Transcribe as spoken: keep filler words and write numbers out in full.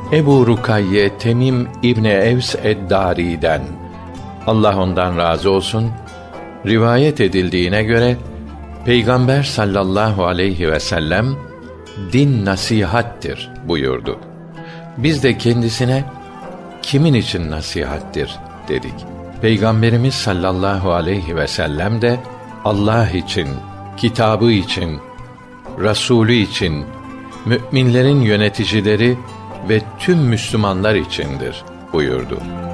Ebu Rukayye Temim İbni Evs ed-Dâri'den, Allah ondan razı olsun, rivayet edildiğine göre Peygamber sallallahu aleyhi ve sellem din nasihattir buyurdu. Biz de kendisine kimin için nasihattir dedik. Peygamberimiz sallallahu aleyhi ve sellem de Allah için, kitabı için, Resulü için, müminlerin yöneticileri ve tüm Müslümanlar içindir buyurdu.